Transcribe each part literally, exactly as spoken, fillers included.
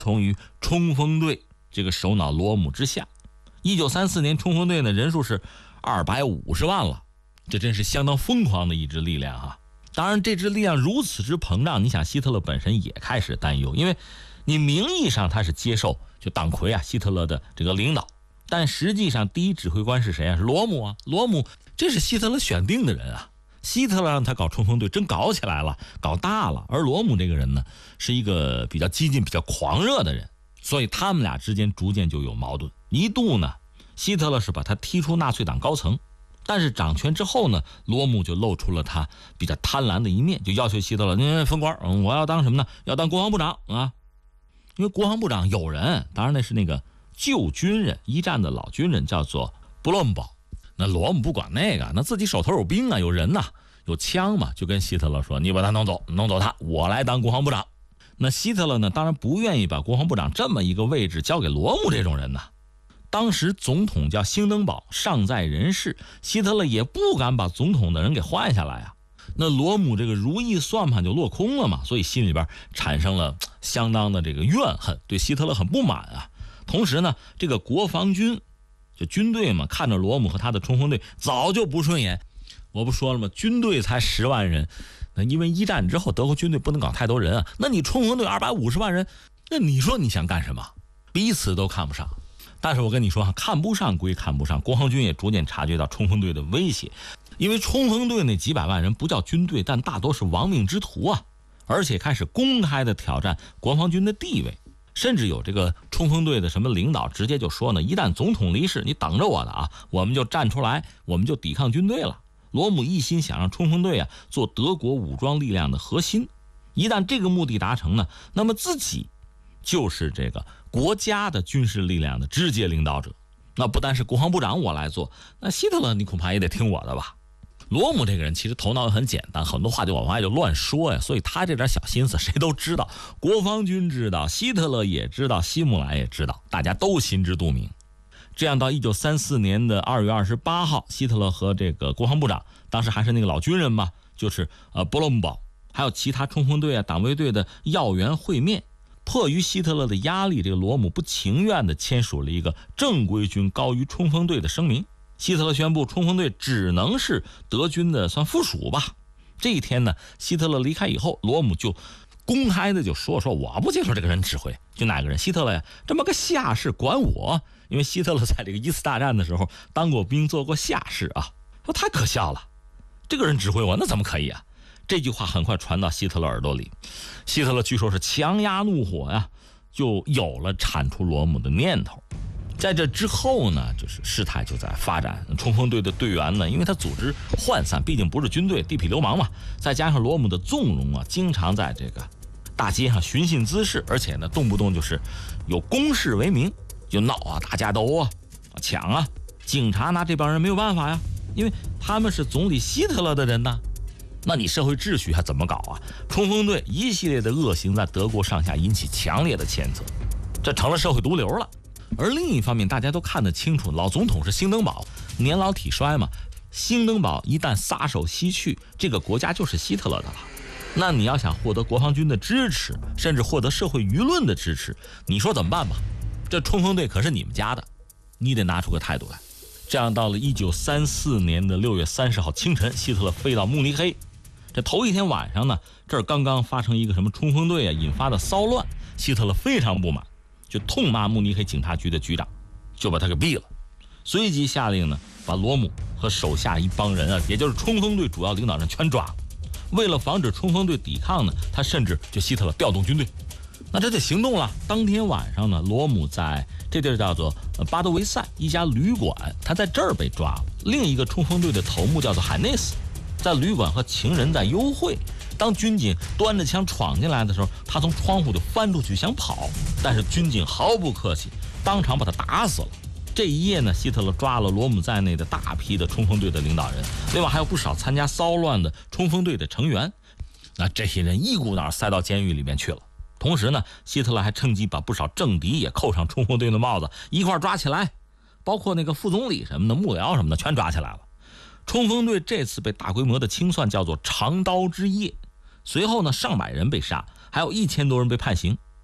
从于冲锋队这个首脑罗姆之下。一九三四年冲锋队呢人数是二百五十万了，这真是相当疯狂的一支力量啊！当然这支力量如此之膨胀，你想希特勒本身也开始担忧，因为你名义上他是接受就党魁啊希特勒的这个领导，但实际上第一指挥官是谁啊？是罗姆啊！罗姆这是希特勒选定的人啊，希特勒让他搞冲锋队真搞起来了，搞大了。而罗姆这个人呢是一个比较激进比较狂热的人，所以他们俩之间逐渐就有矛盾。一度呢希特勒是把他踢出纳粹党高层，但是掌权之后呢，罗姆就露出了他比较贪婪的一面，就要求希特勒您封官，嗯，我要当什么呢？要当国防部长啊！因为国防部长有人，当然那是那个旧军人，一战的老军人，叫做布洛姆堡。那罗姆不管那个，那自己手头有兵啊，有人呐、啊，有枪嘛，就跟希特勒说：“你把他弄走，弄走他，我来当国防部长。”那希特勒呢，当然不愿意把国防部长这么一个位置交给罗姆这种人呐。当时总统叫兴登堡尚在人世，希特勒也不敢把总统的人给换下来啊。那罗姆这个如意算盘就落空了嘛，所以心里边产生了相当的这个怨恨，对希特勒很不满啊。同时呢，这个国防军就军队嘛，看着罗姆和他的冲锋队早就不顺眼。我不说了吗？军队才十万人，那因为一战之后德国军队不能搞太多人啊，那你冲锋队二百五十万人，那你说你想干什么？彼此都看不上。但是我跟你说，看不上归看不上，国防军也逐渐察觉到冲锋队的威胁，因为冲锋队那几百万人不叫军队，但大多是亡命之徒啊，而且开始公开的挑战国防军的地位，甚至有这个冲锋队的什么领导直接就说呢，一旦总统离世，你等着我的啊，我们就站出来，我们就抵抗军队了。罗姆一心想让冲锋队啊做德国武装力量的核心，一旦这个目的达成呢，那么自己就是这个国家的军事力量的直接领导者。那不单是国防部长我来做，那希特勒你恐怕也得听我的吧。罗姆这个人其实头脑很简单，很多话就往外就乱说呀，所以他这点小心思谁都知道，国防军知道，希特勒也知道，希姆莱也知道，大家都心知肚明。这样到一九三四年的二月二十八号，希特勒和这个国防部长，当时还是那个老军人嘛，就是呃布洛姆堡，还有其他冲锋队啊党卫队的要员会面。迫于希特勒的压力，这个罗姆不情愿地签署了一个正规军高于冲锋队的声明。希特勒宣布冲锋队只能是德军的算附属吧。这一天呢，希特勒离开以后，罗姆就公开的就说说我不接受这个人指挥。就哪个人？希特勒呀，这么个下士管我？因为希特勒在这个一次大战的时候当过兵，做过下士啊，说太可笑了，这个人指挥我那怎么可以啊？这句话很快传到希特勒耳朵里，希特勒据说是强压怒火呀，就有了铲除罗姆的念头。在这之后呢，就是事态就在发展，冲锋队的队员呢，因为他组织涣散，毕竟不是军队，地痞流氓嘛，再加上罗姆的纵容啊，经常在这个大街上寻衅滋事，而且呢动不动就是有攻势为名就闹啊，打架斗啊，抢啊，警察拿这帮人没有办法呀，因为他们是总理希特勒的人呐。那你社会秩序还怎么搞啊？冲锋队一系列的恶行在德国上下引起强烈的谴责，这成了社会毒瘤了。而另一方面，大家都看得清楚，老总统是兴登堡，年老体衰嘛，兴登堡一旦撒手西去，这个国家就是希特勒的了。那你要想获得国防军的支持，甚至获得社会舆论的支持，你说怎么办吧？这冲锋队可是你们家的，你得拿出个态度来。这样到了一九三四年的六月三十号清晨，希特勒飞到慕尼黑。这头一天晚上呢，这儿刚刚发生一个什么冲锋队啊引发的骚乱，希特勒非常不满，就痛骂慕尼黑警察局的局长，就把他给毙了。随即下令呢，把罗姆和手下一帮人啊，也就是冲锋队主要领导人全抓了。为了防止冲锋队抵抗呢，他甚至就希特勒调动军队，那这得行动了。当天晚上呢，罗姆在这地儿叫做巴德维塞一家旅馆，他在这儿被抓了。另一个冲锋队的头目叫做海内斯，在旅馆和情人在幽会。当军警端着枪闯进来的时候，他从窗户就翻出去想跑，但是军警毫不客气，当场把他打死了。这一夜呢，希特勒抓了罗姆在内的大批的冲锋队的领导人，另外还有不少参加骚乱的冲锋队的成员。那这些人一股脑塞到监狱里面去了。同时呢，希特勒还趁机把不少政敌也扣上冲锋队的帽子，一块抓起来，包括那个副总理什么的、幕僚什么的，全抓起来了。冲锋队这次被大规模的清算，叫做长刀之夜。随后呢，上百人被杀，还有一千多人被判刑。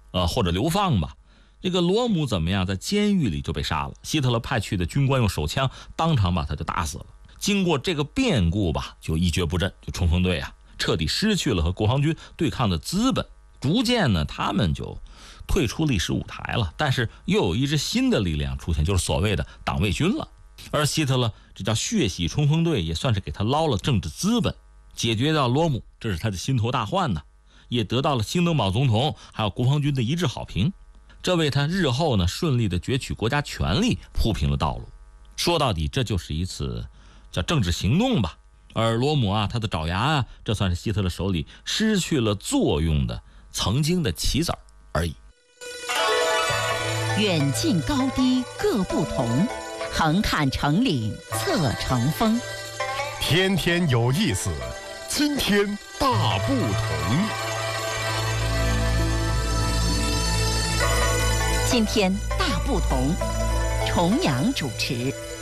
呃或者流放吧。这个罗姆怎么样，在监狱里就被杀了，希特勒派去的军官用手枪当场把他就打死了。经过这个变故吧，就一蹶不振，就冲锋队啊彻底失去了和国防军对抗的资本，逐渐呢他们就退出历史舞台了。但是又有一支新的力量出现，就是所谓的党卫军了。而希特勒这叫血洗冲锋队，也算是给他捞了政治资本，解决掉罗姆，这是他的心头大患呢，也得到了兴登堡总统还有国防军的一致好评，这为他日后呢顺利的攫取国家权力铺平了道路。说到底，这就是一次叫政治行动吧。而罗姆啊，他的爪牙啊，这算是希特勒手里失去了作用的曾经的棋子而已。 远近高低各不同，横看成岭侧成峰。 天天有意思，今天大不同。 今天大不同，重阳主持。